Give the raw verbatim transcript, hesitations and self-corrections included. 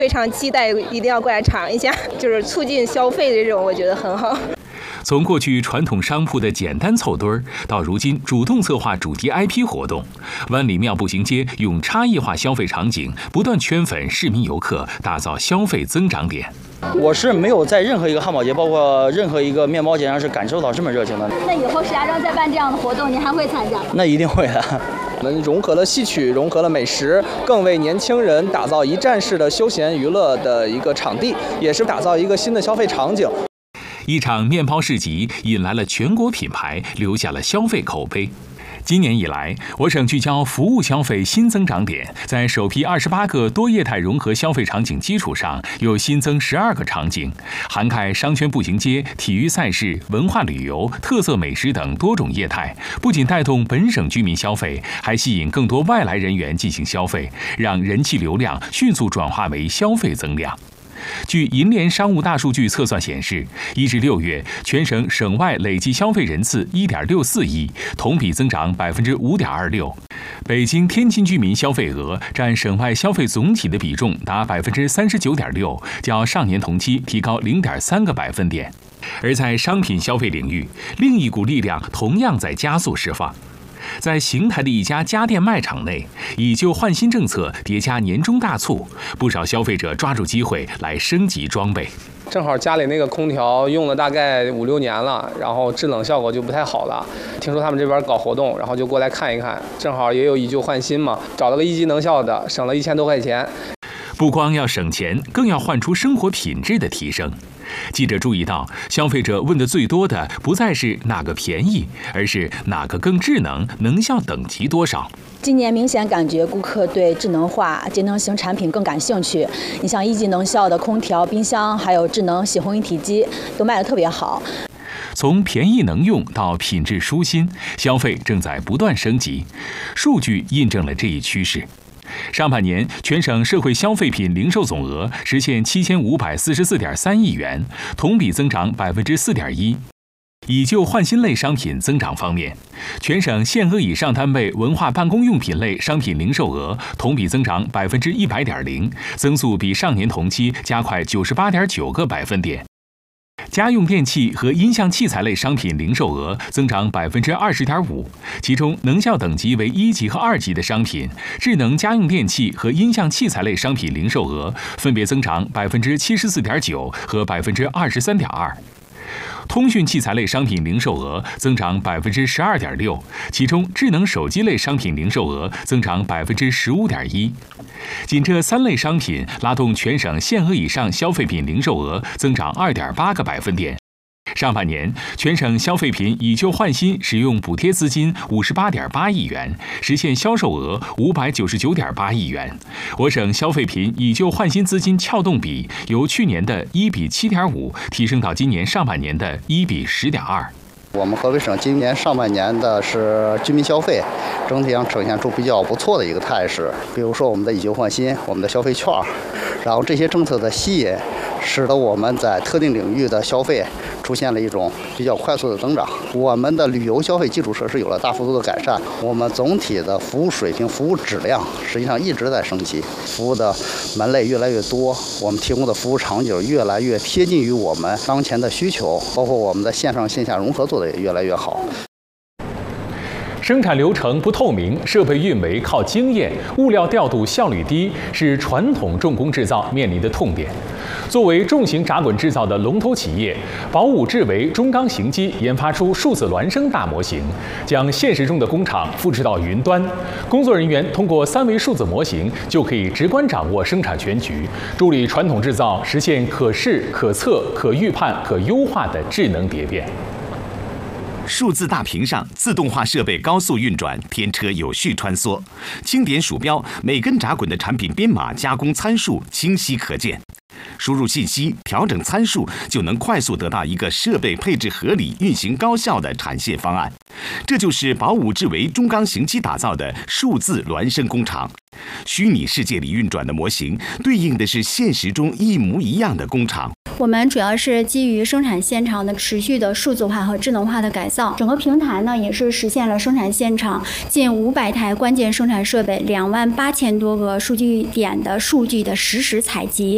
非常期待，一定要过来尝一下，就是促进消费的这种，我觉得很好。 从过去传统商铺的简单凑堆儿，到如今主动策划主题 I P 活动，万里庙步行街用差异化消费场景，不断圈粉市民游客，打造消费增长点。 我是没有在任何一个汉堡节，包括任何一个面包节上是感受到这么热情的。 那以后石家庄再办这样的活动，您还会参加？ 那一定会的。 我们融合了戏曲，融合了美食，更为年轻人打造一站式的休闲娱乐的一个场地，也是打造一个新的消费场景。 一场面包市集引来了全国品牌，留下了消费口碑。今年以来，我省聚焦服务消费新增长点，在首批二十八个多业态融合消费场景基础上，又新增十二个场景，涵盖商圈步行街、体育赛事、文化旅游、特色美食等多种业态，不仅带动本省居民消费，还吸引更多外来人员进行消费，让人气流量迅速转化为消费增量。据银联商务大数据测算显示，一至六月，全省省外累计消费人次一点六四亿，同比增长百分之五点二六。北京、天津居民消费额占省外消费总体的比重达百分之三十九点六，较上年同期提高零点三个百分点。而在商品消费领域，另一股力量同样在加速释放。在邢台的一家家电卖场内，以旧换新政策叠加年终大促，不少消费者抓住机会来升级装备。 正好家里那个空调用了大概五六年了，然后制冷效果就不太好了。听说他们这边搞活动，然后就过来看一看，正好也有以旧换新嘛，找了个一级能效的，省了一千多块钱。 不光要省钱，更要换出生活品质的提升。记者注意到，消费者问的最多的不再是哪个便宜，而是哪个更智能，能效等级多少。 今年明显感觉顾客对智能化、节能型产品更感兴趣。你像一级能效的空调、冰箱，还有智能洗烘一体机，都卖得特别好。 从便宜能用到品质舒心，消费正在不断升级。数据印证了这一趋势。上半年，全省社会消费品零售总额实现七千五百四十四点三亿元，同比增长百分之四点一。以旧换新类商品增长方面，全省限额以上单位文化办公用品类商品零售额同比增长百分之一百点零，增速比上年同期加快九十八点九个百分点。家用电器和音像器材类商品零售额增长百分之二十点五，其中能效等级为一级和二级的商品，智能家用电器和音像器材类商品零售额分别增长百分之七十四点九和百分之二十三点二。通讯器材类商品零售额增长百分之十二点六，其中智能手机类商品零售额增长百分之十五点一。仅这三类商品拉动全省限额以上消费品零售额增长二点八个百分点。上半年，全省消费品以旧换新使用补贴资金五十八点八亿元，实现销售额五百九十九点八亿元。我省消费品以旧换新资金撬动比由去年的一比七点五提升到今年上半年的一比十点二。 我们河北省今年上半年的是居民消费，整体上呈现出比较不错的一个态势。比如说我们的以旧换新，我们的消费券，然后这些政策的吸引，使得我们在特定领域的消费出现了一种比较快速的增长。我们的旅游消费基础设施有了大幅度的改善，我们总体的服务水平、服务质量实际上一直在升级，服务的门类越来越多，我们提供的服务场景越来越贴近于我们当前的需求，包括我们的线上线下融合做得也越来越好。 生产流程不透明，设备运维靠经验，物料调度效率低，是传统重工制造面临的痛点。作为重型闸滚制造的龙头企业，宝武智维中钢行机研发出数字孪生大模型，将现实中的工厂复制到云端。工作人员通过三维数字模型，就可以直观掌握生产全局，助力传统制造实现可视、可测、可预判、可优化的智能蝶变。 数字大屏上，自动化设备高速运转，天车有序穿梭。轻点鼠标，每根闸滚的产品编码、加工参数清晰可见。输入信息，调整参数，就能快速得到一个设备配置合理、运行高效的产线方案。这就是宝武智维中钢行机打造的数字孪生工厂。虚拟世界里运转的模型，对应的是现实中一模一样的工厂。 我们主要是基于生产现场的持续的数字化和智能化的改造，整个平台呢也是实现了生产现场近五百台关键生产设备、两万八千多个数据点的数据的实时采集。